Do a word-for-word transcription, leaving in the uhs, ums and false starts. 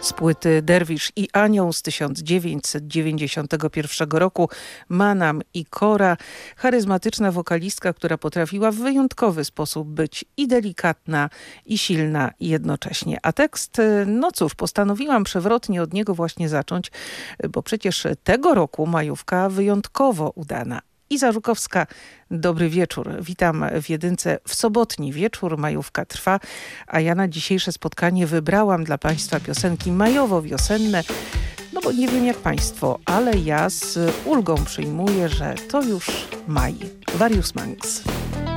z płyty Derwisz i Anioł z tysiąc dziewięćset dziewięćdziesiątego pierwszego roku Manam i Kora, charyzmatyczna wokalistka, która potrafiła w wyjątkowy sposób być i delikatna, i silna jednocześnie. A tekst, no cóż, postanowiłam przewrotnie od niego właśnie zacząć, bo przecież tego roku majówka wyjątkowo udana. Iza Żukowska, dobry wieczór. Witam w Jedynce w sobotni wieczór. Majówka trwa, a ja na dzisiejsze spotkanie wybrałam dla Państwa piosenki majowo-wiosenne. No bo nie wiem jak Państwo, ale ja z ulgą przyjmuję, że to już maj. Various Monks.